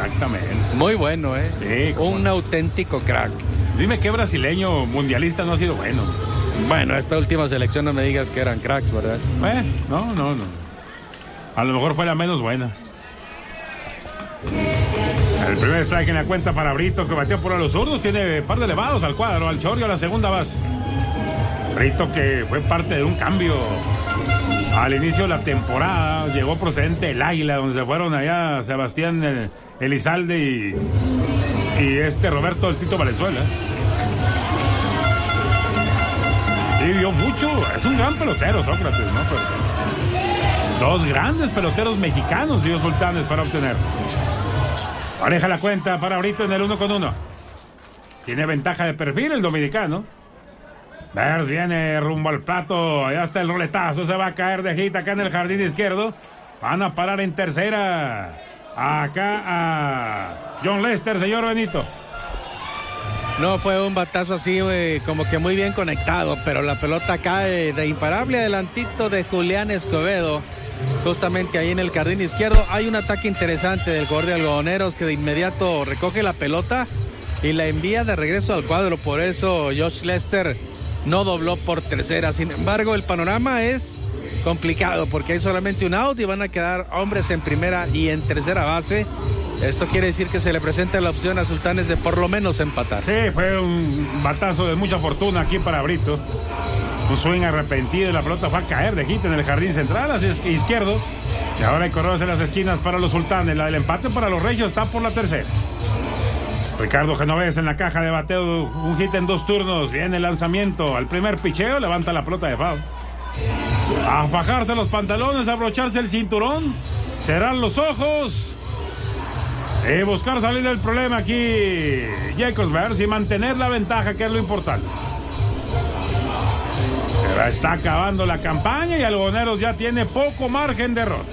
Exactamente. Muy bueno, Sí, un auténtico crack. Dime qué brasileño mundialista no ha sido bueno. Bueno, esta última selección no me digas que eran cracks, ¿verdad? No. A lo mejor fue la menos buena. El primer strike en la cuenta para Brito, que bateó por los zurdos. Tiene par de elevados al cuadro, al Chorrio a la segunda base. Brito, que fue parte de un cambio al inicio de la temporada. Llegó procedente del Águila, donde se fueron allá Sebastián Elizalde y Roberto el Tito Valenzuela. Y dio mucho. Es un gran pelotero, Sócrates, ¿no? Pero dos grandes peloteros mexicanos dio Sultanes para obtener. Pareja la cuenta para Brito en el 1-1. Tiene ventaja de perfil el dominicano. Bers viene rumbo al plato. Allá está el roletazo. Se va a caer de hit acá en el jardín izquierdo. Van a parar en tercera. Acá a John Lester, señor Benito. No, fue un batazo así, como que muy bien conectado, pero la pelota cae de imparable adelantito de Julián Escobedo, justamente ahí en el jardín izquierdo. Hay un ataque interesante del jugador de Algodoneros que de inmediato recoge la pelota y la envía de regreso al cuadro. Por eso Josh Lester no dobló por tercera. Sin embargo, el panorama es complicado porque hay solamente un out y van a quedar hombres en primera y en tercera base. Esto quiere decir que se le presenta la opción a Sultanes de por lo menos empatar. Sí, fue un batazo de mucha fortuna aquí para Brito. Un swing arrepentido y la pelota fue a caer de hit en el jardín central hacia izquierdo. Y ahora hay corredores en las esquinas para los Sultanes. La del empate para los Regios está por la tercera. Ricardo Genovés en la caja de bateo. Un hit en 2 turnos. Viene el lanzamiento. Al primer picheo levanta la pelota de foul. A fajarse los pantalones, a abrocharse el cinturón. Cerrar los ojos. Y buscar salir del problema aquí Jacobs Bers y mantener la ventaja, que es lo importante. Pero está acabando la campaña y Algodoneros ya tiene poco margen de error.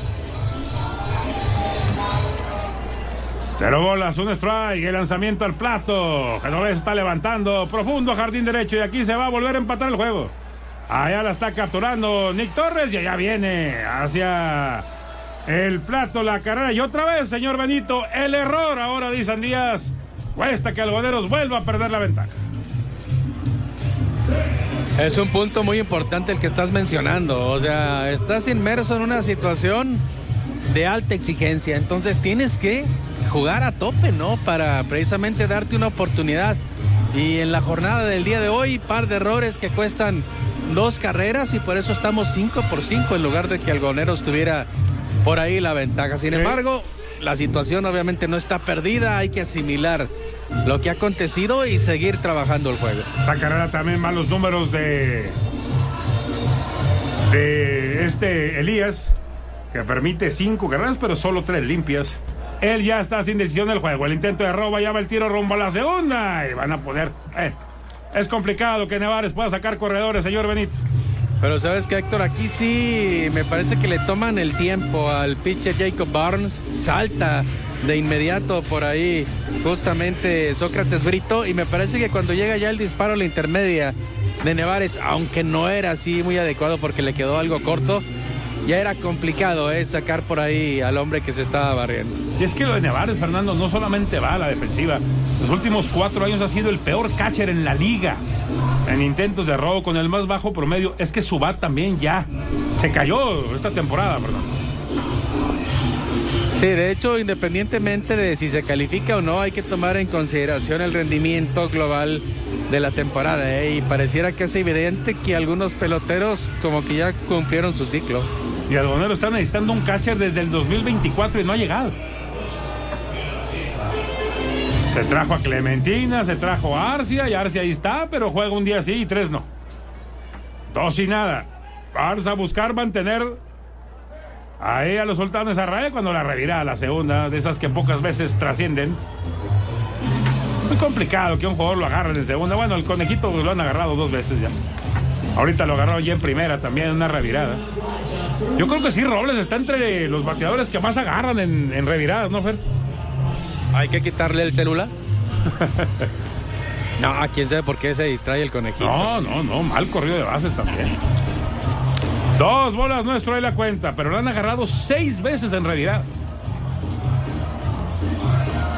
0 bolas, 1 strike, el lanzamiento al plato. Genovés está levantando profundo jardín derecho y aquí se va a volver a empatar el juego. Allá la está capturando Nick Torres y allá viene hacia el plato la carrera. Y otra vez, señor Benito, el error ahora de Isan Díaz. Cuesta que Algodoneros vuelva a perder la ventaja. Es un punto muy importante el que estás mencionando. O sea, estás inmerso en una situación de alta exigencia. Entonces tienes que jugar a tope, ¿no? Para precisamente darte una oportunidad. Y en la jornada del día de hoy, par de errores que cuestan 2 carreras y por eso estamos 5-5 en lugar de que Algodoneros tuviera por ahí la ventaja. Sin embargo, la situación obviamente no está perdida. Hay que asimilar lo que ha acontecido y seguir trabajando el juego. Esta carrera también van los números de Elías, que permite 5 carreras, pero solo 3 limpias. Él ya está sin decisión del juego. El intento de robo, ya va el tiro rumbo a la segunda. Y van a poner... es complicado que Nevares pueda sacar corredores, señor Benito. Pero sabes que, Héctor, aquí sí me parece que le toman el tiempo al pitcher Jacob Barnes. Salta de inmediato por ahí justamente Sócrates Brito. Y me parece que cuando llega ya el disparo a la intermedia de Nevares, aunque no era así muy adecuado porque le quedó algo corto, ya era complicado sacar por ahí al hombre que se estaba barriendo. Y es que lo de Nevares, Fernando, no solamente va a la defensiva. Los últimos 4 años ha sido el peor catcher en la liga en intentos de robo, con el más bajo promedio. Es que su bat también ya se cayó esta temporada, perdón. Sí, de hecho, independientemente de si se califica o no, hay que tomar en consideración el rendimiento global de la temporada, y pareciera que es evidente que algunos peloteros como que ya cumplieron su ciclo. Y Algodoneros está necesitando un catcher desde el 2024 y no ha llegado. Se trajo a Clementina, se trajo a Arcia, y Arcia ahí está, pero juega un día sí y 3 no. 2 y nada. Vamos a buscar mantener ahí a los Sultanes a raya cuando la revirá a la segunda, de esas que pocas veces trascienden. Muy complicado que un jugador lo agarre en segunda. Bueno, el Conejito lo han agarrado 2 veces ya. Ahorita lo agarró ya en primera también, en una revirada. Yo creo que sí, Robles está entre los bateadores que más agarran en reviradas, ¿no, Fer? ¿Hay que quitarle el celular? No, quién sabe por qué se distrae el Conejito. No, mal corrido de bases también. 2 bolas nuestro ahí la cuenta, pero lo han agarrado 6 veces en revirada.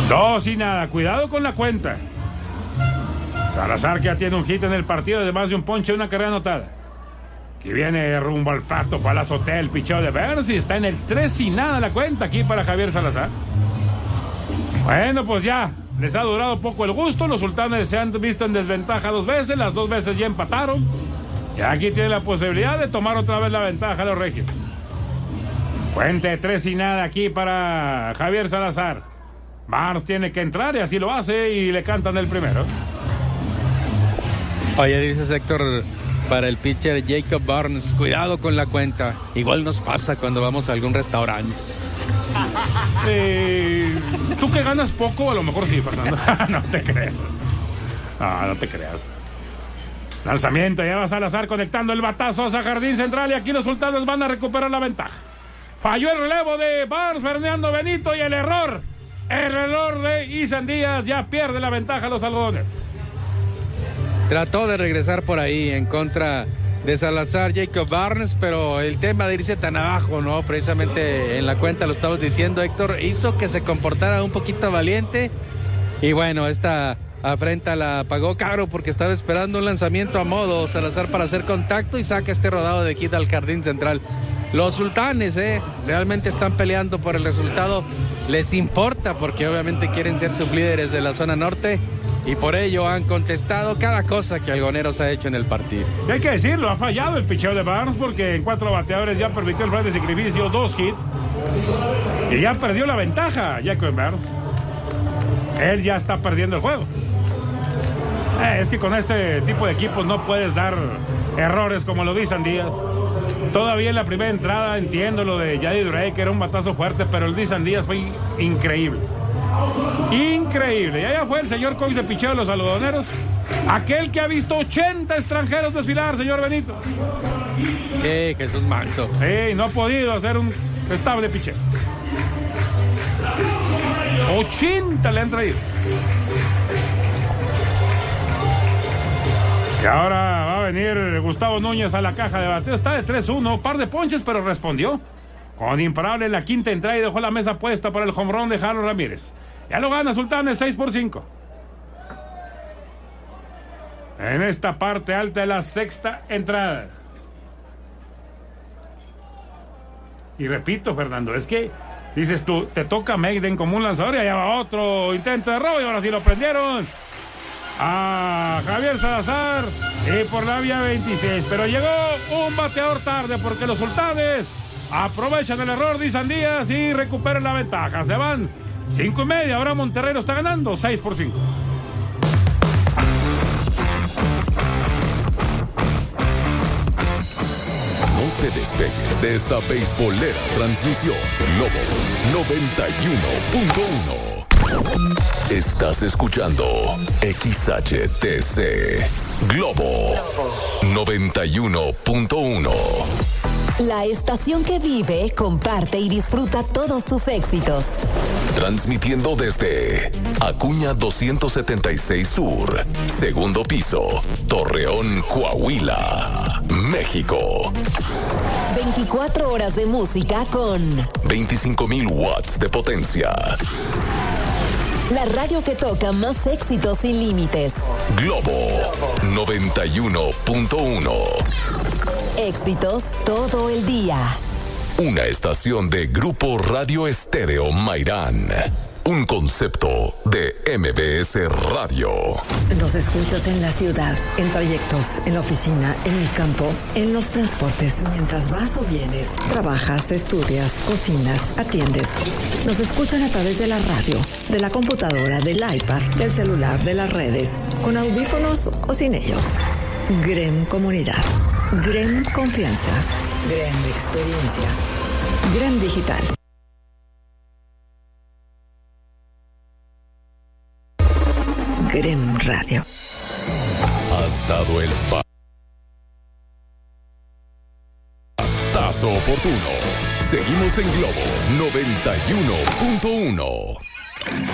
2-0, cuidado con la cuenta. Salazar que ya tiene un hit en el partido, además de un ponche y una carrera anotada. Aquí viene rumbo al plato para la azotea el picheo de Burns y está en el 3-0 la cuenta aquí para Javier Salazar. Bueno, pues ya les ha durado poco el gusto. Los sultanes se han visto en desventaja 2 veces, las 2 veces ya empataron. Y aquí tiene la posibilidad de tomar otra vez la ventaja los regios. Cuente 3-0 aquí para Javier Salazar. Burns tiene que entrar y así lo hace y le cantan el primero. Oye, dices Héctor, para el pitcher Jacob Burns, cuidado con la cuenta. Igual nos pasa cuando vamos a algún restaurante. ¿Tú que ganas poco? A lo mejor sí, Fernando. No te creas. No te creas. Lanzamiento, ya va Salazar conectando el batazo a Jardín Central y aquí los sultanes van a recuperar la ventaja. Falló el relevo de Burns, Fernando Benito, y el error de Isan Díaz ya pierde la ventaja a los algodoneros. Trató de regresar por ahí en contra de Salazar Jacob Burns, pero el tema de irse tan abajo, ¿no? Precisamente en la cuenta lo estabas diciendo, Héctor, hizo que se comportara un poquito valiente y bueno, esta afrenta la pagó caro porque estaba esperando un lanzamiento a modo Salazar para hacer contacto y saca este rodado de hit al Jardín Central. Los sultanes, realmente están peleando por el resultado, les importa porque obviamente quieren ser sublíderes de la zona norte. Y por ello han contestado cada cosa que Algoneros ha hecho en el partido. Y hay que decirlo, ha fallado el picheo de Burns porque en 4 bateadores ya permitió el fly de sacrificio, 2 hits. Y ya perdió la ventaja Jacob Burns. Él ya está perdiendo el juego. Es que con este tipo de equipos no puedes dar errores como lo dice Díaz. Todavía en la primera entrada entiendo lo de Yadi Drake, que era un batazo fuerte, pero el Dizan Díaz fue increíble. Increíble. Y allá fue el señor coach de picheo de los algodoneros, aquel que ha visto 80 extranjeros desfilar, señor Benito. Sí, Jesús Manso. Sí, no ha podido hacer un staff de picheo. 80 le han traído. Y ahora va a venir Gustavo Núñez a la caja de bateo. Está de 3-1, par de ponches, pero respondió con imparable en la quinta entrada y dejó la mesa puesta para el home run de Harold Ramírez. Ya lo gana Sultanes 6-5. En esta parte alta de la sexta entrada. Y repito, Fernando, es que dices tú, te toca Maiden como un lanzador y allá va otro intento de robo y ahora sí lo prendieron a Javier Salazar y por la vía 26, pero llegó un bateador tarde porque los sultanes aprovechan el error de Isan Díaz y recuperan la ventaja. Se van 5:30, ahora Monterrey lo está ganando 6-5. No te despegues de esta beisbolera transmisión Globo 91.1. Estás escuchando XHTC Globo 91.1. La estación que vive, comparte y disfruta todos tus éxitos. Transmitiendo desde Acuña 276 Sur, segundo piso, Torreón, Coahuila, México. 24 horas de música con 25,000 watts de potencia. La radio que toca más éxitos sin límites. Globo 91.1. Éxitos todo el día. Una estación de Grupo Radio Estéreo Mairán. Un concepto de MBS Radio. Nos escuchas en la ciudad, en trayectos, en la oficina, en el campo, en los transportes, mientras vas o vienes, trabajas, estudias, cocinas, atiendes. Nos escuchan a través de la radio, de la computadora, del iPad, del celular, de las redes, con audífonos o sin ellos. GREM Comunidad, GREM Confianza, GREM Experiencia, GREM Digital. GREM Radio. Has dado el batazo oportuno. Seguimos en Globo 91.1.